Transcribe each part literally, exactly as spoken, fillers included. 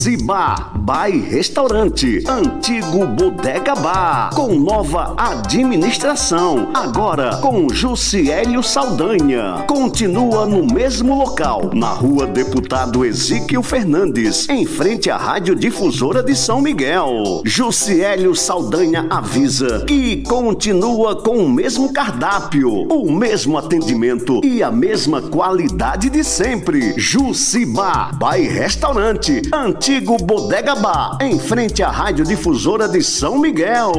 Bar, Bar e Restaurante, antigo Bodega Bar, com nova administração, agora com Jussiélio Saldanha. Continua no mesmo local, na rua Deputado Ezequiel Fernandes, em frente à Rádio Difusora de São Miguel. Jussiélio Saldanha avisa que continua com o mesmo cardápio, o mesmo atendimento e a mesma qualidade de sempre. Jussi Bar, Bar e Restaurante, antigo Antigo Bodega Bar, em frente à Rádio Difusora de São Miguel.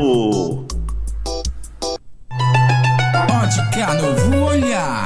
Ótica Novo Olhar.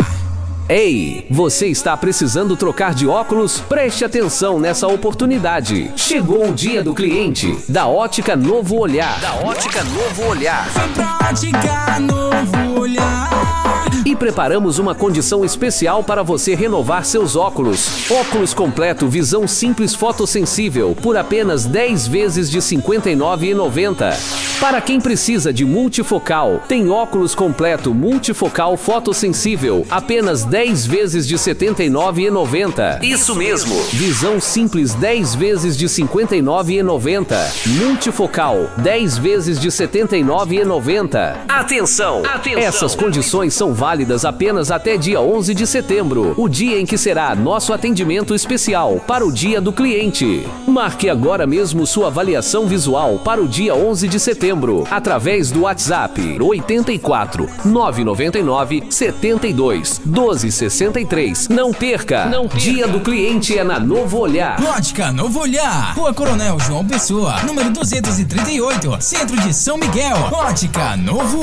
Ei, você está precisando trocar de óculos? Preste atenção nessa oportunidade. Chegou o dia do cliente da Ótica Novo Olhar. Da Ótica Novo Olhar. Vem pra Ótica Novo Olhar. E preparamos uma condição especial para você renovar seus óculos. Óculos completo visão simples fotossensível por apenas dez vezes de cinquenta e nove reais e noventa centavos. Para quem precisa de multifocal, tem óculos completo multifocal fotossensível apenas dez vezes de setenta e nove reais e noventa centavos. Isso mesmo. Visão simples dez vezes de cinquenta e nove reais e noventa centavos. Multifocal dez vezes de setenta e nove reais e noventa centavos. Atenção, atenção. Essas condições são válidas apenas até dia onze de setembro, o dia em que será nosso atendimento especial para o Dia do Cliente. Marque agora mesmo sua avaliação visual para o dia onze de setembro, através do WhatsApp oitenta e quatro, nove nove nove, setenta e dois, doze sessenta e três. Não perca! Não perca! Dia do Cliente é na Novo Olhar. Ótica Novo Olhar, Rua Coronel João Pessoa, número duzentos e trinta e oito, Centro de São Miguel. Ótica Novo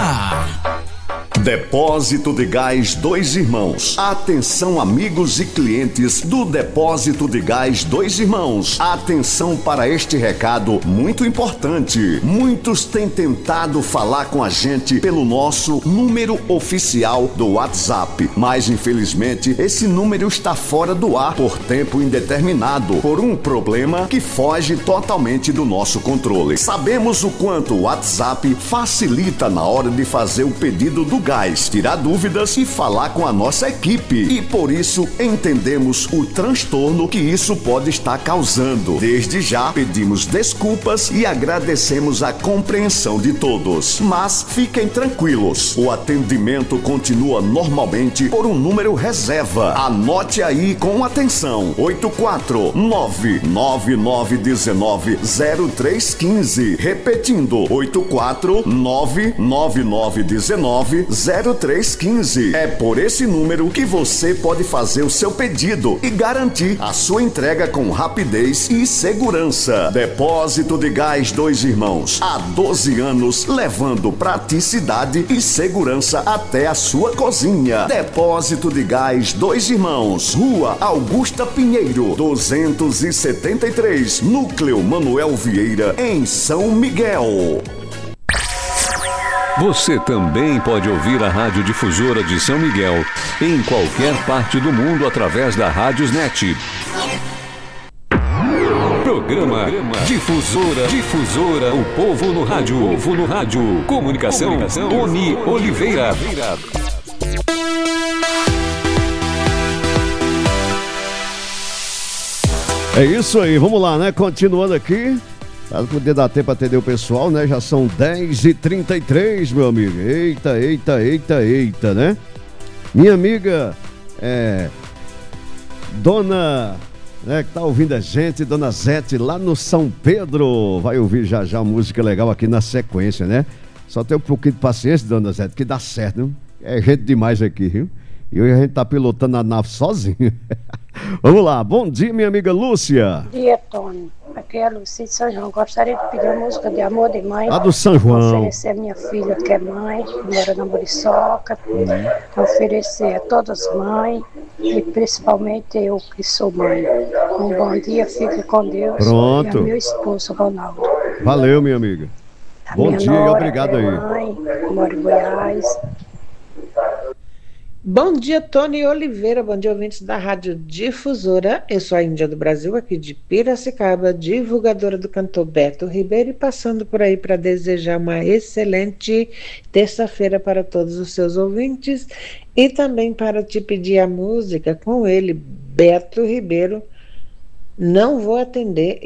Olhar. Depósito de Gás Dois Irmãos. Atenção, amigos e clientes do Depósito de Gás Dois Irmãos. Atenção para este recado muito importante. Muitos têm tentado falar com a gente pelo nosso número oficial do WhatsApp, mas infelizmente esse número está fora do ar por tempo indeterminado, por um problema que foge totalmente do nosso controle. Sabemos o quanto o WhatsApp facilita na hora de fazer o pedido do gás, tirar dúvidas e falar com a nossa equipe. E por isso entendemos o transtorno que isso pode estar causando. Desde já pedimos desculpas e agradecemos a compreensão de todos. Mas fiquem tranquilos, o atendimento continua normalmente por um número reserva. Anote aí com atenção: oito quatro nove nove nove um nove zero três um cinco. Repetindo: oito quatro nove nove nove um nove zero três um cinco. É por esse número que você pode fazer o seu pedido e garantir a sua entrega com rapidez e segurança. Depósito de Gás Dois Irmãos, há doze anos levando praticidade e segurança até a sua cozinha. Depósito de Gás Dois Irmãos, Rua Augusta Pinheiro, duzentos e setenta e três, Núcleo Manuel Vieira, em São Miguel. Você também pode ouvir a Rádio Difusora de São Miguel em qualquer parte do mundo através da Rádiosnet. Programa Difusora, Difusora, o povo no rádio, o povo no rádio. Comunicação, Comunicação Tony Oliveira. É isso aí, vamos lá, né? Continuando aqui. Para poder dar tempo para atender o pessoal, né? Já são dez e trinta e três, meu amigo. Eita, eita, eita, eita, né? Minha amiga, é... Dona... né, que tá ouvindo a gente, Dona Zete, lá no São Pedro. Vai ouvir já já uma música legal aqui na sequência, né? Só tem um pouquinho de paciência, Dona Zete, que dá certo, viu? É gente demais aqui, viu? E hoje a gente tá pilotando a nave sozinho. Vamos lá, bom dia, minha amiga Lúcia. Bom dia, Tony. Aqui é a Lúcia de São João. Gostaria de pedir uma música de amor de mãe. A do São João. Oferecer a minha filha, que é mãe, que mora na Muriçoca. Uhum. Oferecer a todas as mães e principalmente eu, que sou mãe. Um bom dia, fique com Deus. Pronto. E a meu esposo, Ronaldo. Valeu, minha amiga. A bom minha dia e obrigado é aí. Mãe, mora em Goiás. Bom dia, Tony Oliveira, bom dia, ouvintes da Rádio Difusora. Eu sou a Índia do Brasil, aqui de Piracicaba, divulgadora do cantor Beto Ribeiro, e passando por aí para desejar uma excelente terça-feira para todos os seus ouvintes e também para te pedir a música com ele, Beto Ribeiro, não vou atender.